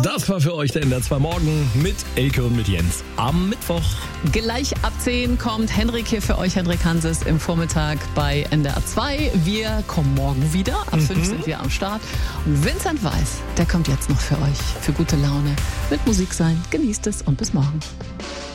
Das war für euch der NDR 2 Morgen mit Elke und mit Jens am Mittwoch. Gleich ab 10 kommt Henrik hier für euch, Henrik Hanses, im Vormittag bei NDR 2. Wir kommen morgen wieder, ab 5 sind wir am Start. Und Vincent Weiss, der kommt jetzt noch für euch, für gute Laune, mit Musik sein. Genießt es und bis morgen.